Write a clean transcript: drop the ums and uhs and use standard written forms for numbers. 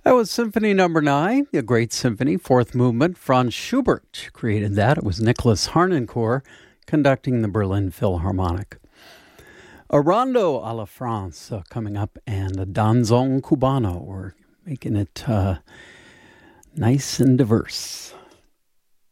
That was Symphony Number 9, a great symphony, fourth movement. Franz Schubert created that. It was Nicholas Harnoncourt conducting the Berlin Philharmonic. A rondo a la France coming up, and a danzón cubano. We're making it nice and diverse.